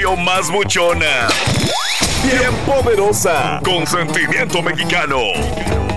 radio más buchona, bien poderosa, con sentimiento mexicano.